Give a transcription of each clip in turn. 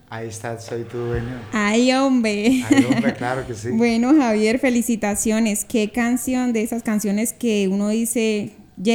Ahí está, soy tu dueño. Ay, hombre. Ay, hombre, claro que sí. Bueno, Javier, felicitaciones. Qué canción de esas canciones que uno dice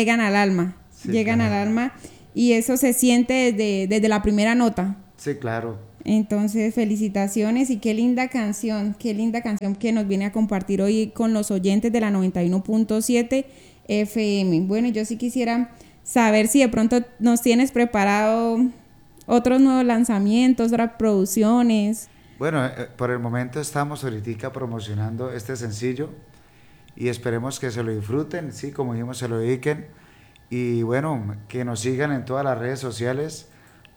Sí, llegan al claro. alma y eso se siente desde la primera nota. Sí, claro. Entonces, felicitaciones y qué linda canción que nos viene a compartir hoy con los oyentes de la 91.7 FM. Bueno, yo sí quisiera saber si de pronto nos tienes preparado otros nuevos lanzamientos, otras producciones. Bueno, por el momento estamos ahorita promocionando este sencillo y esperemos que se lo disfruten, sí, como dijimos, se lo dediquen. Y bueno, que nos sigan en todas las redes sociales,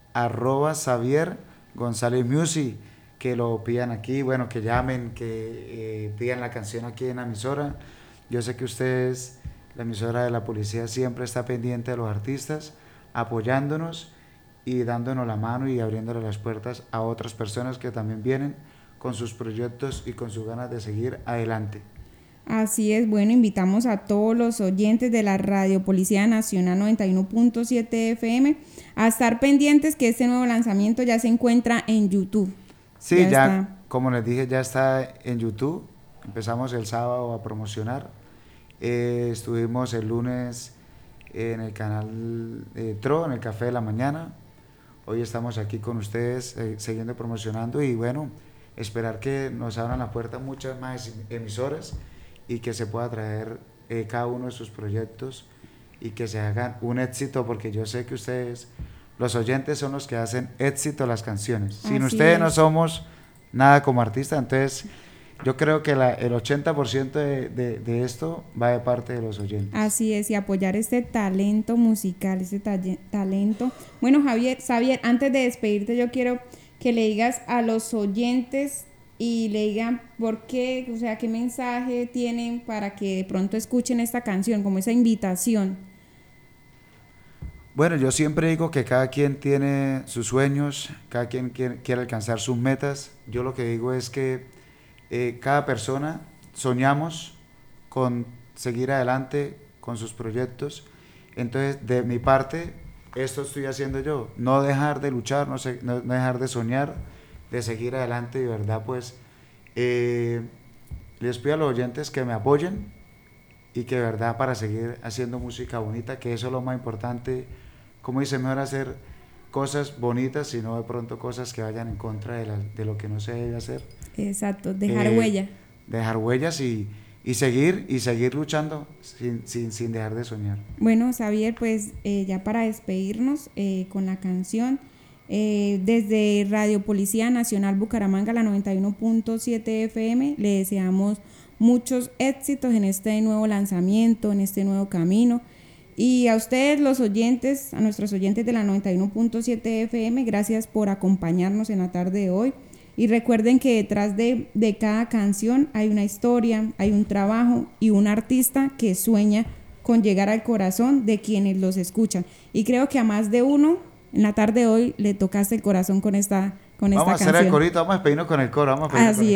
@Xavier González Music, que lo pidan aquí, bueno, que llamen, que pidan la canción aquí en la emisora. Yo sé que ustedes, la emisora de la policía, siempre está pendiente de los artistas, apoyándonos y dándonos la mano y abriéndole las puertas a otras personas que también vienen con sus proyectos y con sus ganas de seguir adelante. Así es, bueno, invitamos a todos los oyentes de la Radio Policía Nacional 91.7 FM a estar pendientes que este nuevo lanzamiento ya se encuentra en YouTube. Sí, Ya ya, está. como les dije, ya está en YouTube. Empezamos el sábado a promocionar. Estuvimos el lunes en el canal TRO, en el Café de la Mañana. Hoy estamos aquí con ustedes siguiendo promocionando y bueno, esperar que nos abran la puerta muchas más emisoras y que se pueda traer cada uno de sus proyectos y que se hagan un éxito, porque yo sé que ustedes, los oyentes, son los que hacen éxito a las canciones. Sin Así ustedes no es. somos nada como artistas, entonces yo creo que el 80% de esto va de parte de los oyentes. Así es, y apoyar este talento musical, talento. Bueno, Xavier, antes de despedirte, yo quiero que le digas a los oyentes y le digan por qué, o sea, qué mensaje tienen para que de pronto escuchen esta canción, como esa invitación. Bueno, yo siempre digo que cada quien tiene sus sueños, cada quien quiere alcanzar sus metas. Yo lo que digo es que cada persona soñamos con seguir adelante con sus proyectos. Entonces, de mi parte, esto estoy haciendo yo. No dejar de luchar, no dejar de soñar, de seguir adelante. De verdad, pues, eh, les pido a los oyentes que me apoyen y que de verdad para seguir haciendo música bonita, que eso es lo más importante. Como dice, mejor hacer cosas bonitas, sino de pronto cosas que vayan en contra de lo que no se debe hacer. Exacto, dejar Eh, huella. Dejar huellas y seguir luchando sin dejar de soñar. Bueno, Xavier, pues ya para despedirnos con la canción, desde Radio Policía Nacional Bucaramanga, la 91.7 FM, le deseamos muchos éxitos en este nuevo lanzamiento, en este nuevo camino. Y a ustedes, los oyentes, a nuestros oyentes de la 91.7 FM, gracias por acompañarnos en la tarde de hoy. Y recuerden que detrás de cada canción hay una historia, hay un trabajo y un artista que sueña con llegar al corazón de quienes los escuchan. Y creo que a más de uno en la tarde de hoy le tocaste el corazón con esta Vamos a hacer canción. el corito, vamos a despedirnos con el coro, vamos a despedirnos con Así el